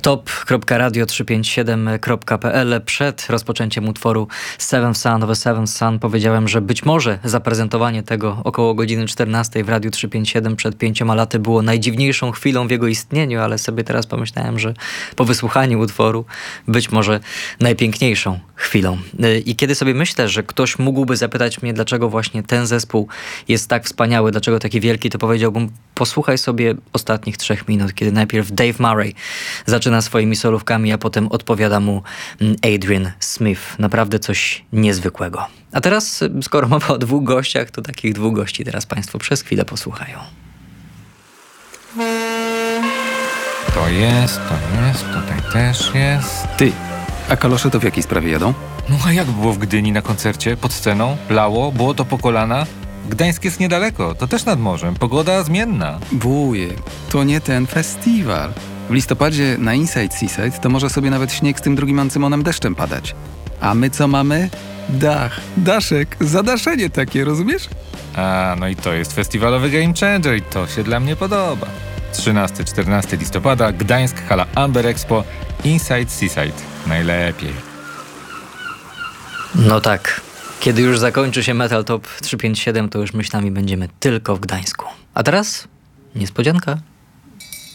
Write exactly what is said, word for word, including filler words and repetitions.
top kropka radio trzysta pięćdziesiąt siedem kropka p l. Przed rozpoczęciem utworu Seventh Son of a Seventh Son powiedziałem, że być może zaprezentowanie tego około godziny czternastej w Radiu trzysta pięćdziesiąt siedem przed pięcioma laty było najdziwniejszą chwilą w jego istnieniu, ale sobie teraz pomyślałem, że po wysłuchaniu utworu być może najpiękniejszą chwilą. I kiedy sobie myślę, że ktoś mógłby zapytać mnie, dlaczego właśnie ten zespół jest tak wspaniały, dlaczego taki wielki, to powiedziałbym, posłuchaj sobie ostatnich trzech minut, kiedy najpierw Dave Murray zaczyna swoimi solówkami, a potem odpowiada mu Adrian Smith. Naprawdę coś niezwykłego. A teraz, skoro mowa o dwóch gościach, to takich dwóch gości teraz państwo przez chwilę posłuchają. To jest, to jest, tutaj też jest. Ty, a kalosze to w jakiej sprawie jadą? No a jak było w Gdyni na koncercie? Pod sceną? Lało? Było to po kolana? Gdańsk jest niedaleko, to też nad morzem. Pogoda zmienna. Wujek, to nie ten festiwal. W listopadzie na Inside Seaside to może sobie nawet śnieg z tym drugim ancymonem deszczem padać. A my co mamy? Dach, daszek, zadaszenie takie, rozumiesz? A, no i to jest festiwalowy game changer i to się dla mnie podoba. trzynastego czternastego listopada, Gdańsk, hala Amber Expo, Inside Seaside. Najlepiej. No tak. Kiedy już zakończy się Metal Top trzysta pięćdziesiąt siedem, to już myślami będziemy tylko w Gdańsku. A teraz niespodzianka.